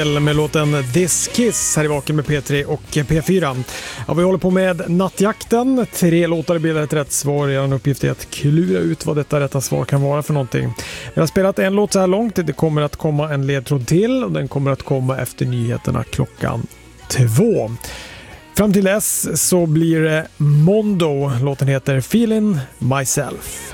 med låten This Kiss här i Vaken med P3 och P4. Ja, vi håller på med nattjakten. 3 låtar bildar ett rätt svar. En uppgift är att klura ut vad detta rätta svar kan vara för någonting. Vi har spelat en låt så här långt. Det kommer att komma en ledtråd till och den kommer att komma efter nyheterna klockan 2. Fram till dess så blir det Mondo. Låten heter Feeling Myself.